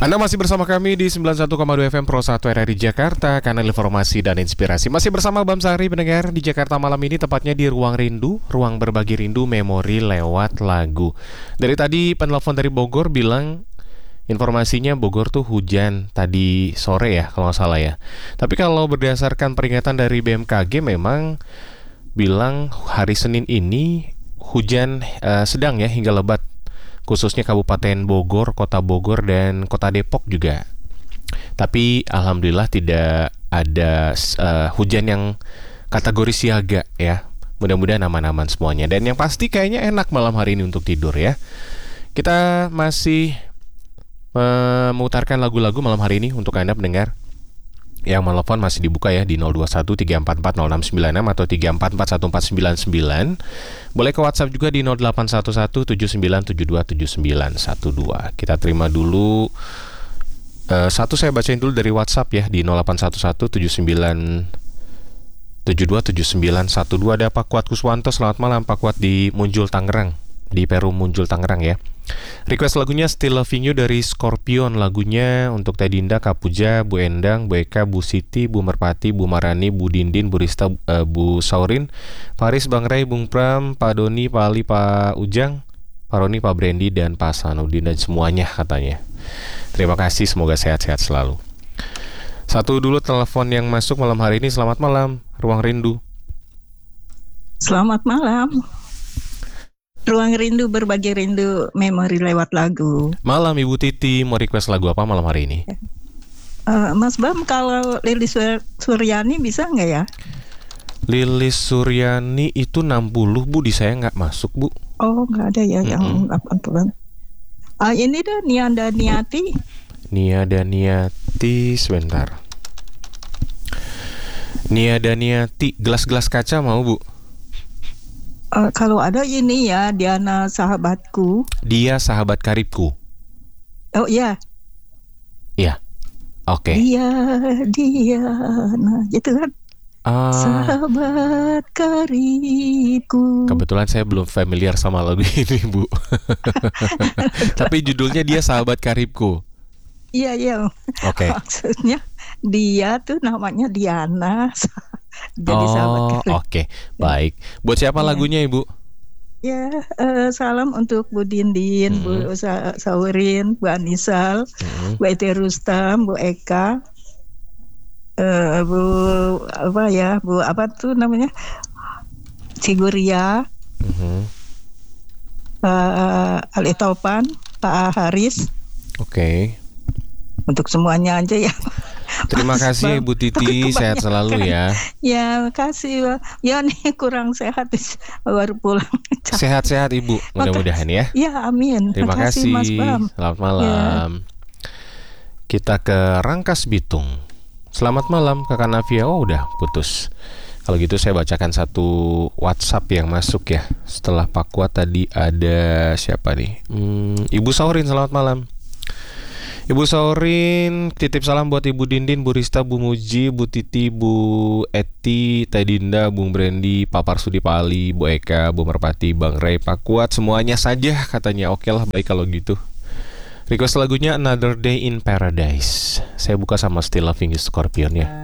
Anda masih bersama kami di 91,2 FM Pro 1 RRI Jakarta, kanal informasi dan inspirasi. Masih bersama Bam Sari, pendengar di Jakarta malam ini, tepatnya di Ruang Rindu, ruang berbagi rindu memori lewat lagu. Dari tadi penelpon dari Bogor bilang informasinya Bogor tuh hujan tadi sore ya, kalau nggak salah ya. Tapi kalau berdasarkan peringatan dari BMKG memang bilang hari Senin ini hujan sedang ya hingga lebat, khususnya Kabupaten Bogor, Kota Bogor, dan Kota Depok juga. Tapi alhamdulillah tidak ada hujan yang kategori siaga ya. Mudah-mudahan aman-aman semuanya. Dan yang pasti kayaknya enak malam hari ini untuk tidur ya. Kita masih memutarkan lagu-lagu malam hari ini untuk Anda pendengar. Yang menelepon masih dibuka ya di 0213440696 atau 3441499. Boleh ke WhatsApp juga di 081179727912. Kita terima dulu satu, saya bacain dulu dari WhatsApp ya di 081179727912. Ada Pak Kuat Kuswanto, selamat malam Pak Kuat di Munjul Tangerang, di Perum Munjul Tangerang ya. Request lagunya Still Loving You dari Scorpion. Lagunya untuk Teh Dinda, Kak Puja, Bu Endang, Bu Eka, Bu Siti, Bu Merpati, Bu Marani, Bu Dindin, Bu Rista, Bu Saurin, Faris, Bang Ray, Bung Pram, Pak Doni, Pak Ali, Pak Ujang, Pak Roni, Pak Brandy, dan Pak Sanudin, dan semuanya katanya. Terima kasih, semoga sehat-sehat selalu. Satu dulu telepon yang masuk malam hari ini. Selamat malam, Ruang Rindu. Selamat malam. Ruang Rindu, berbagi rindu memori lewat lagu. Malam Ibu Titi, mau request lagu apa malam hari ini? Mas Bam, kalau Lilis Suryani bisa nggak ya? Lilis Suryani itu 60 Bu, di saya nggak masuk Bu. Oh, nggak ada ya yang 80-an. Ini dah Nia Daniati. Nia Daniati, sebentar. Nia Daniati, gelas-gelas kaca mau Bu? Kalau ada ini ya, Diana Sahabatku. Dia Sahabat Karibku. Oh iya. Iya. Oke. Diana, gitu kan? Sahabat karibku. Kebetulan saya belum familiar sama lagu ini Bu. Tapi judulnya Dia Sahabat Karibku. Iya. Oke. Maksudnya dia tuh namanya Diana. Jadi sahabat karib. Oke. Baik. Buat siapa lagunya Ibu? Ya, salam untuk Bu Dindin, Bu Saurin, Bu Anisal, Bu Eti Rustam, Bu Eka, Bu apa tuh namanya, Siguria, Pak Ali Topan, Pak Haris. Oke. Untuk semuanya aja ya. Terima kasih Ibu Titi, sehat selalu ya. Ya, makasih. Ya nih kurang sehat, baru pulang. Sehat-sehat Ibu, mudah-mudahan ya. Ya, amin. Terima kasih Mas Bram. Selamat malam ya. Kita ke Rangkas Bitung. Selamat malam Kakak Navia. Oh udah putus. Kalau gitu saya bacakan satu WhatsApp yang masuk ya. Setelah Pak Kuat tadi ada siapa nih? Ibu Saurin, selamat malam. Ibu Saurin, titip salam buat Ibu Dindin, Bu Rista, Bu Muji, Bu Titi, Bu Eti, Teh Dinda, Bung Brandy, Pak Parsudi, Pak Ali, Bu Eka, Bu Merpati, Bang Ray, Pak Kuat, semuanya saja katanya. Oke lah, baik kalau gitu. Request lagunya Another Day in Paradise. Saya buka sama Still Loving You Scorpion ya.